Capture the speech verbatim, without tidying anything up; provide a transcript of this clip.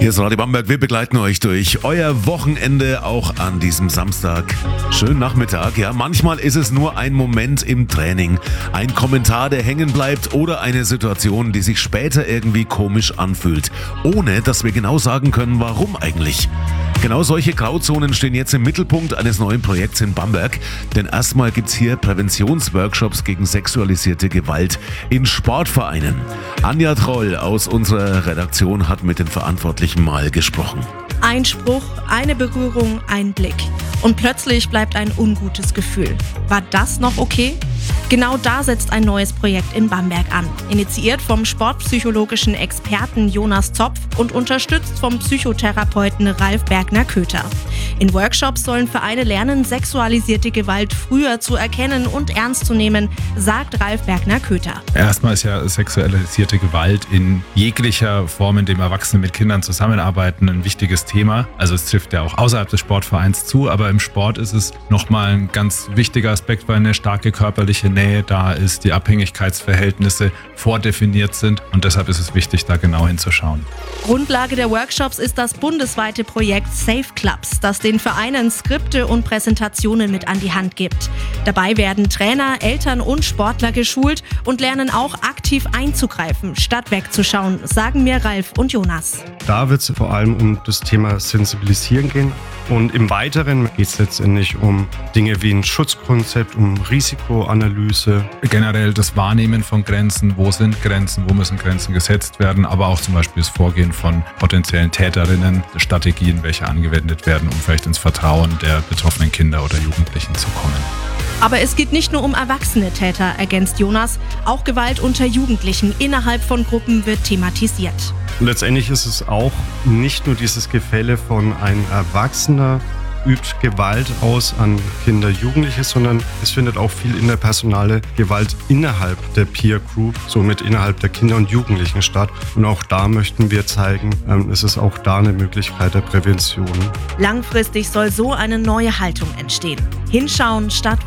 Hier ist Radio Bamberg, wir begleiten euch durch euer Wochenende auch an diesem Samstag. Schönen Nachmittag, ja, manchmal ist es nur ein Moment im Training, ein Kommentar, der hängen bleibt oder eine Situation, die sich später irgendwie komisch anfühlt, ohne dass wir genau sagen können, warum eigentlich. Genau solche Grauzonen stehen jetzt im Mittelpunkt eines neuen Projekts in Bamberg, denn erstmal gibt's hier Präventionsworkshops gegen sexualisierte Gewalt in Sportvereinen. Anja Troll aus unserer Redaktion hat mit den Verantwortlichen mal gesprochen. Ein Spruch, eine Berührung, ein Blick. Und plötzlich bleibt ein ungutes Gefühl. War das noch okay? Genau da setzt ein neues Projekt in Bamberg an. Initiiert vom sportpsychologischen Experten Jonas Zopf und unterstützt vom Psychotherapeuten Ralf Bergner-Köter. In Workshops sollen Vereine lernen, sexualisierte Gewalt früher zu erkennen und ernst zu nehmen, sagt Ralf Bergner-Köter. Erstmal ist ja sexualisierte Gewalt in jeglicher Form, in dem Erwachsene mit Kindern zusammenarbeiten, ein wichtiges Thema. Also es trifft ja auch außerhalb des Sportvereins zu, aber im Sport ist es nochmal ein ganz wichtiger Aspekt, weil eine starke körperliche Nähe da ist, die Abhängigkeitsverhältnisse vordefiniert sind und deshalb ist es wichtig, da genau hinzuschauen. Grundlage der Workshops ist das bundesweite Projekt Safe Clubs, das den Vereinen Skripte und Präsentationen mit an die Hand gibt. Dabei werden Trainer, Eltern und Sportler geschult und lernen auch aktiv einzugreifen, statt wegzuschauen, sagen mir Ralf und Jonas. Da wird es vor allem um das Thema Sensibilisieren gehen und im Weiteren geht es letztendlich um Dinge wie ein Schutzkonzept, um Risikoanalyse. Generell das Wahrnehmen von Grenzen, wo sind Grenzen, wo müssen Grenzen gesetzt werden, aber auch zum Beispiel das Vorgehen von potenziellen Täterinnen, Strategien, welche angewendet werden, um vielleicht ins Vertrauen der betroffenen Kinder oder Jugendlichen zu kommen. Aber es geht nicht nur um erwachsene Täter, ergänzt Jonas. Auch Gewalt unter Jugendlichen innerhalb von Gruppen wird thematisiert. Und letztendlich ist es auch nicht nur dieses Gefälle von ein Erwachsener übt Gewalt aus an Kinder, Jugendliche, sondern es findet auch viel interpersonale Gewalt innerhalb der Peer Group, somit innerhalb der Kinder und Jugendlichen statt. Und auch da möchten wir zeigen, es ist auch da eine Möglichkeit der Prävention. Langfristig soll so eine neue Haltung entstehen. Hinschauen statt